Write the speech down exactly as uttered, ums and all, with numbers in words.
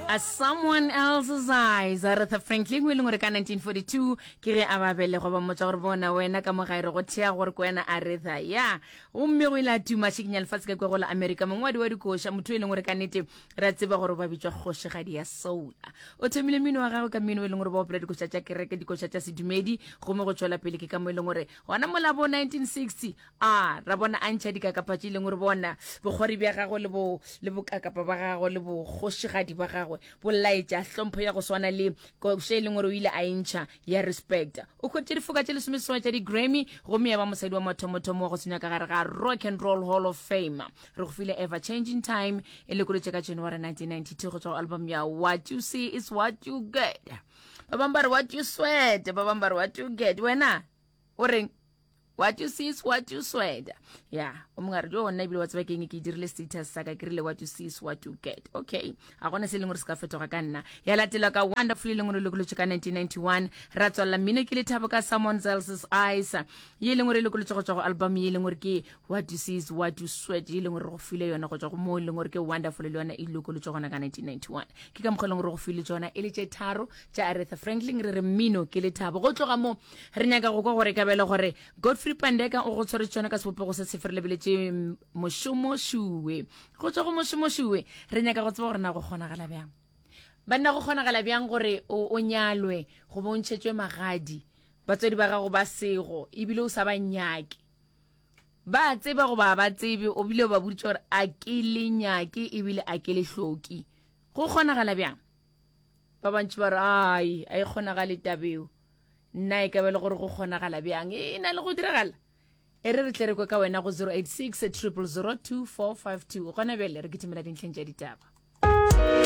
As someone else's eyes. Aretha Franklin we lengore ka nineteen forty-two ke ge a babele go ba motsa gore bona wena ka mogaire go thea gore ko wena Aretha ya o mme go ila tuma shikinya lefatse ka go la America mongwadi wa dikosha motho e lengore ka nete ra tseba gore ba bitswa kgoshigadi ya soul o themile mino wa gago ka mino e lengore ba opela dikosha tša kereke dikosha tša sedumedi go me go tswela pele ke ka mo e lengore gona mola bo nineteen sixty ah ra bona antšha di ka kapatši lengore bona bogori bja gago le bo le bo kakapa ba gago le bo kgoshigadi ba gago bolaitša hlompho ya go swana le go shele ngore o ile a intšha ya respect o khotse difoka tše lesomeswa tša di Grammy go me ya ba mosadi wa mathomothomo go tsenya ka gare ga Rock and Roll Hall of Fame re go file Ever Changing Time e le koletše ka January nineteen ninety-two go tswa album ya What You See Is What You Get ba bamba re What You Sweat ba bamba re What You Get wena o reng What you see is what you sweat. Yeah. O mongare jo ona ibile wa tseba keng ke dirile status sa ka kirile what you see is what you get. Okay. A gona se lengore se ka fetoga ka nna. Ya latela ka Wonderful lengore le kolotse ka nineteen ninety-one. Ra tswalla mmino ke le thabo ka Someone Else's Eyes. Ye lengore le kolotse go tswa go album ye lengore ke What You See is What You Sweat. Ye lengore go file yona go tswa go mo lengore ke Wonderful le yona e le kolotse gona ka nineteen ninety-one. Ke ka mogolo gore go file tsona e le tše tharo tša Aretha Franklin re re mmino ke le thabo. Go tloga mo re nyaka go go gore ka bele gore Godfrey Pandeka o go tshware tsona ka sepopego se se ferelebeletse moshomo shuwe go tswa go moshomo shuwe re nyaka go tseba gore na go kgona gala bjang banna go kgona gala bjang gore o nyalwe go bontšhetšwe magadi batswadi ba gago ba sego ebile o sa ba nyake ba tseba go ba ba tsebe o bile ba botša gore a ke le nyake ebile a ke le hloki go kgona gala bjang ba bantši ba re ai a e kgona gale tabeo nna e ka bele gore go kgona gala bjang e na le go diragala e re re tle re kwa ka wena go zero eight six zero zero zero two four five two gona bele re ke timela dintlheng tša ditaba